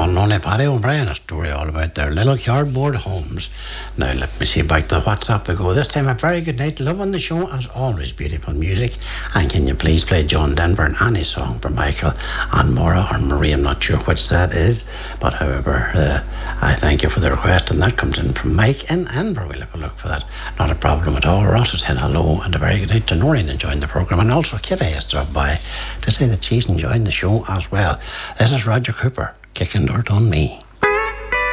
one only Paddy O'Brien, a story all about their little cardboard homes. Now let me see back to WhatsApp we go. This time a very good night, love on the show as always, beautiful music, and can you please play John Denver and any song for Michael and Maura or Marie, I'm not sure which that is, but however I thank you for the request, and that comes in from Mike in Edinburgh. We'll have a look for that, not a problem at all. Ross has said hello and a very good night to Noreen enjoying the programme, and also Kitty has dropped by to say that she's enjoying the show as well. This is Roger Cooper, Kicking Dirt on Me.